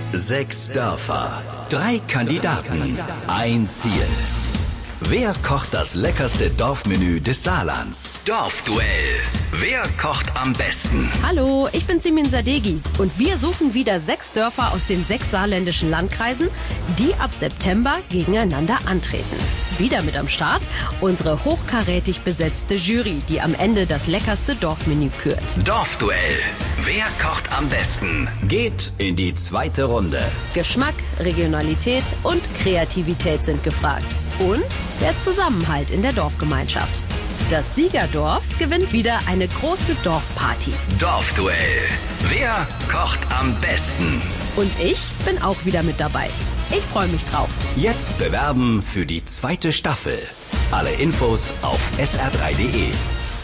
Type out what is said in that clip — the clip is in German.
6 Dörfer, 3 Kandidaten, ein Ziel. Wer kocht das leckerste Dorfmenü des Saarlands? Dorfduell. Wer kocht am besten? Hallo, ich bin Simin Sadeghi und wir suchen wieder 6 Dörfer aus den 6 saarländischen Landkreisen, die ab September gegeneinander antreten. Wieder mit am Start unsere hochkarätig besetzte Jury, die am Ende das leckerste Dorfmenü kürt. Dorfduell. Wer kocht am besten? Geht in die 2. Runde. Geschmack, Regionalität und Kreativität sind gefragt. Und der Zusammenhalt in der Dorfgemeinschaft. Das Siegerdorf gewinnt wieder eine große Dorfparty. Dorfduell. Wer kocht am besten? Und ich bin auch wieder mit dabei. Ich freue mich drauf. Jetzt bewerben für die 2. Staffel. Alle Infos auf sr3.de.